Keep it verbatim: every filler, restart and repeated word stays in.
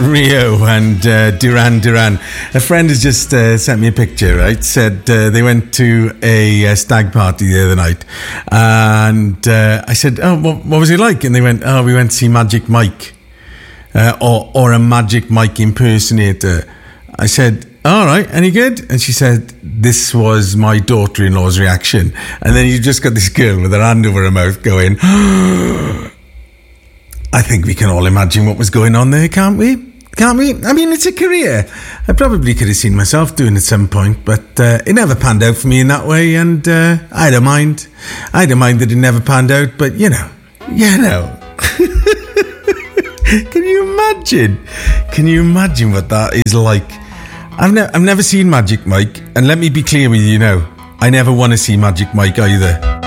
Rio and uh, Duran Duran. A friend has just uh, sent me a picture, right? Said uh, they went to a uh, stag party the other night. And uh, I said, oh, what, what was it like? And they went, oh, we went to see Magic Mike. Uh, or, or a Magic Mike impersonator. I said, all right, any good? And she said, this was my daughter-in-law's reaction. And then you just got this girl with her hand over her mouth going, I think we can all imagine what was going on there, can't we? Can't we? I mean, it's a career. I probably could have seen myself doing it at some point, but uh, it never panned out for me in that way, and uh, I don't mind. I don't mind that it never panned out, but, you know, you know. Can you imagine? Can you imagine what that is like? I've, ne- I've never seen Magic Mike, and let me be clear with you now, I never want to see Magic Mike either.